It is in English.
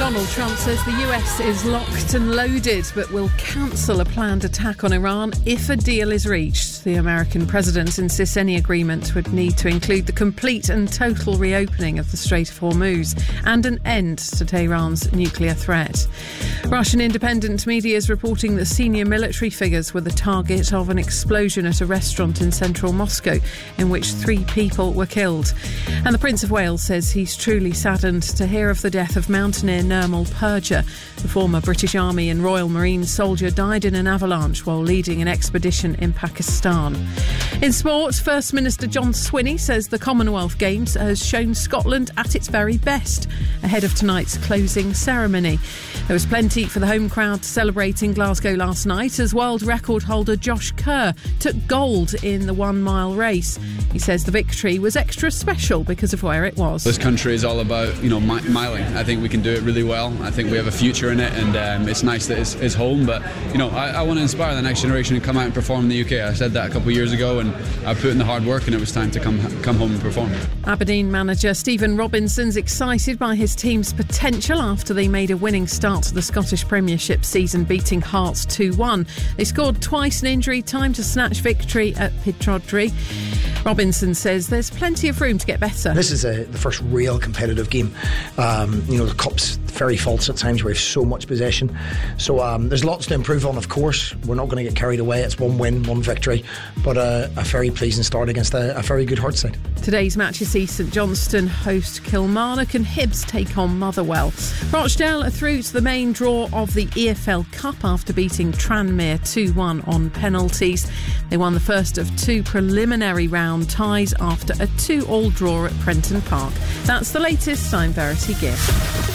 Donald Trump says the US is locked and loaded but will cancel a planned attack on Iran if a deal is reached. The American president insists any agreement would need to include the complete and total reopening of the Strait of Hormuz and an end to Tehran's nuclear threat. Russian independent media is reporting that senior military figures were the target of an explosion at a restaurant in central Moscow in which 3 people were killed. And the Prince of Wales says he's truly saddened to hear of the death of mountaineer Nirmal Purja. The former British Army and Royal Marine soldier died in an avalanche while leading an expedition in Pakistan. In sport, First Minister John Swinney says the Commonwealth Games has shown Scotland at its very best ahead of tonight's closing ceremony. There was plenty for the home crowd to celebrate in Glasgow last night as world record holder Josh Kerr took gold in the 1 mile race. He says the victory was extra special because of where it was. This country is all about, miling. I think we can do it really well. I think we have a future in it, and it's nice that it's home. But I want to inspire the next generation to come out and perform in the UK. I said that a couple of years ago, and I put in the hard work, and it was time to come home and perform. Aberdeen manager Stephen Robinson's excited by his team's potential after they made a winning start to the Scottish Premiership season, beating Hearts 2-1. They scored twice in injury time to snatch victory at Pittodrie. Robinson says there's plenty of room to get better. This is the first real competitive game. The Cup's very false at times. We have so much possession. So there's lots to improve on, of course. We're not going to get carried away. It's 1 win, 1 victory. But a very pleasing start against a very good Hearts side. Today's matches see St Johnstone host Kilmarnock and Hibs take on Motherwell. Rochdale are through to the main draw of the EFL Cup after beating Tranmere 2-1 on penalties. They won the first of 2 preliminary round ties after a 2-2 draw at Prenton Park. That's the latest. I'm Verity Gibb.